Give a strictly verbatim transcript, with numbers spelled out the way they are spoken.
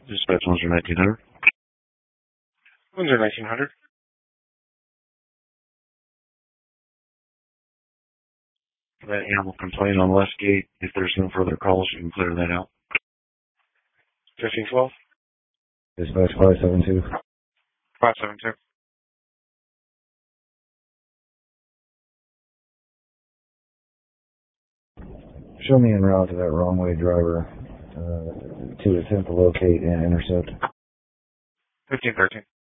Dispatch one zero nineteen hundred. one zero nineteen hundred. That animal complaint on Westgate. If there's no further calls, you can clear that out. fifteen twelve. Dispatch five seven two. five seven two. Show me en route to that wrong way driver uh, to attempt to locate and intercept. fifteen thirteen.